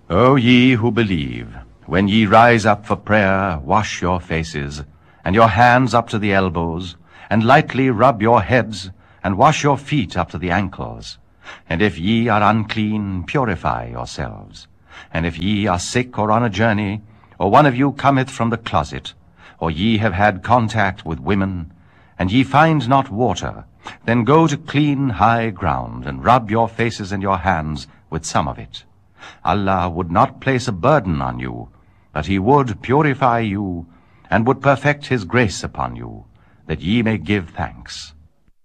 O ye who believe, when ye rise up for prayer, wash your faces, and your hands up to the elbows, and lightly rub your heads, and wash your feet up to the ankles. And if ye are unclean, purify yourselves. And if ye are sick or on a journey, or one of you cometh from the closet, or ye have had contact with women, and ye find not water, then go to clean high ground, and rub your faces and your hands with some of it. Allah would not place a burden on you, but he would purify you, and would perfect his grace upon you, that ye may give thanks.